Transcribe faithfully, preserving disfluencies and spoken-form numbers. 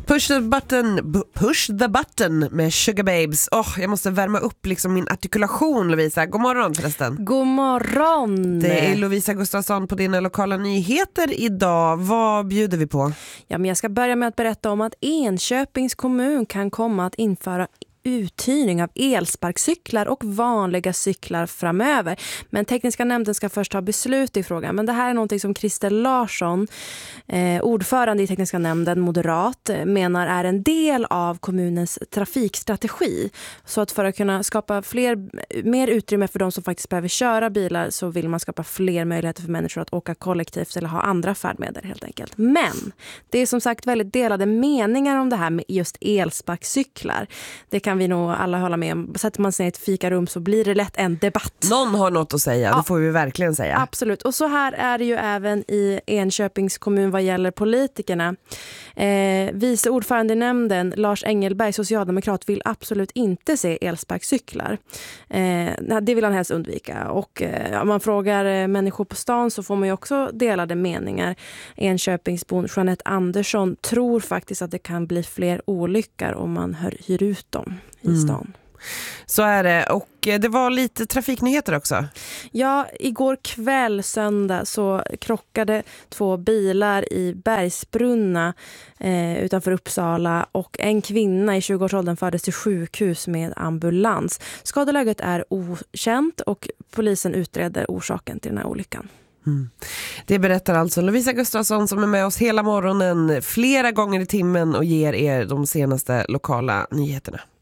Push the button, bu- push the button med Sugar Babes. Oh, jag måste värma upp liksom min artikulation, Lovisa. God morgon förresten. God morgon. Det är Lovisa Gustafsson på dina lokala nyheter idag. Vad bjuder vi på? Ja, men jag ska börja med att berätta om att Enköpings kommun kan komma att införa uthyrning av elsparkcyklar och vanliga cyklar framöver. Men tekniska nämnden ska först ta beslut i frågan. Men det här är någonting som Christer Larsson, eh, ordförande i tekniska nämnden, moderat, menar är en del av kommunens trafikstrategi. Så att för att kunna skapa fler, mer utrymme för de som faktiskt behöver köra bilar, så vill man skapa fler möjligheter för människor att åka kollektivt eller ha andra färdmedel helt enkelt. Men det är som sagt väldigt delade meningar om det här med just elsparkcyklar. Det kan vi nog alla hålla med om. Sätter man sig i ett fikarum så blir det lätt en debatt. Någon har något att säga, ja, det får vi verkligen säga. Absolut. Och så här är det ju även i Enköpings kommun vad gäller politikerna. Eh, vice ordförande i nämnden, Lars Engelberg, socialdemokrat, vill absolut inte se elsparkcyklar. Eh, det vill han helst undvika. Och eh, om man frågar eh, människor på stan så får man ju också delade meningar. Enköpingsbon Jeanette Andersson tror faktiskt att det kan bli fler olyckor om man hör, hyr ut dem i stan. Mm. Så är det. Och det var lite trafiknyheter också. Ja, igår kväll söndag så krockade två bilar i Bergsbrunna eh, utanför Uppsala, och en kvinna i tjugoårsåldern fördes till sjukhus med ambulans. Skadeläget är okänt och polisen utreder orsaken till den här olyckan. Mm. Det berättar alltså Lovisa Gustafsson som är med oss hela morgonen flera gånger i timmen och ger er de senaste lokala nyheterna.